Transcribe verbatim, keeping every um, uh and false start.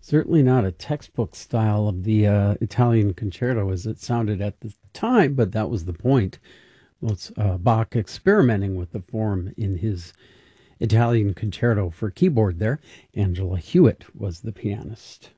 Certainly not a textbook style of the uh, Italian concerto as it sounded at the time, but that was the point. Well, it's uh, Bach experimenting with the form in his Italian concerto for keyboard there. Angela Hewitt was the pianist.